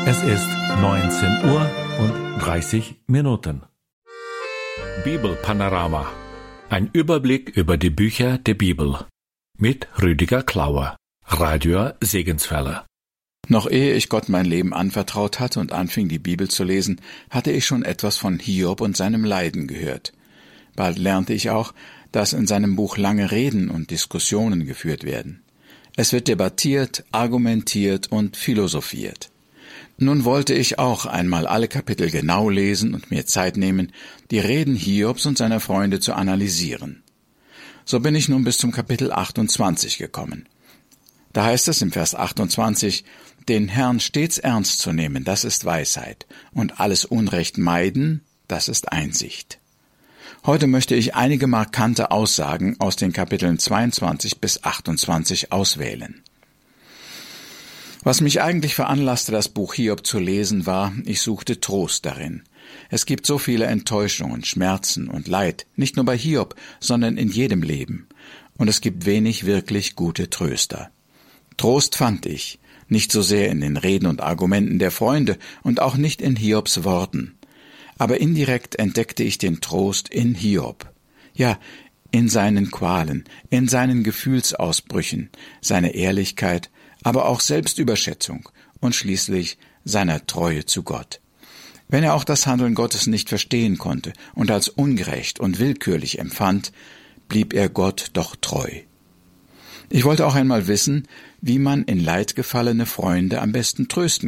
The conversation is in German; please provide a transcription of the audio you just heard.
Es ist 19 Uhr und 30 Minuten. Bibelpanorama. Ein Überblick über die Bücher der Bibel. Mit Rüdiger Klauer, Radio Segenswelle. Noch ehe ich Gott mein Leben anvertraut hatte und anfing, die Bibel zu lesen, hatte ich schon etwas von Hiob und seinem Leiden gehört. Bald lernte ich auch, dass in seinem Buch lange Reden und Diskussionen geführt werden. Es wird debattiert, argumentiert und philosophiert. Nun wollte ich auch einmal alle Kapitel genau lesen und mir Zeit nehmen, die Reden Hiobs und seiner Freunde zu analysieren. So bin ich nun bis zum Kapitel 28 gekommen. Da heißt es im Vers 28, den Herrn stets ernst zu nehmen, das ist Weisheit, und alles Unrecht meiden, das ist Einsicht. Heute möchte ich einige markante Aussagen aus den Kapiteln 22 bis 28 auswählen. Was mich eigentlich veranlasste, das Buch Hiob zu lesen, war, ich suchte Trost darin. Es gibt so viele Enttäuschungen, Schmerzen und Leid, nicht nur bei Hiob, sondern in jedem Leben. Und es gibt wenig wirklich gute Tröster. Trost fand ich, nicht so sehr in den Reden und Argumenten der Freunde und auch nicht in Hiobs Worten. Aber indirekt entdeckte ich den Trost in Hiob. Ja, in seinen Qualen, in seinen Gefühlsausbrüchen, seine Ehrlichkeit, aber auch Selbstüberschätzung und schließlich seiner Treue zu Gott. Wenn er auch das Handeln Gottes nicht verstehen konnte und als ungerecht und willkürlich empfand, blieb er Gott doch treu. Ich wollte auch einmal wissen, wie man in Leid gefallene Freunde am besten trösten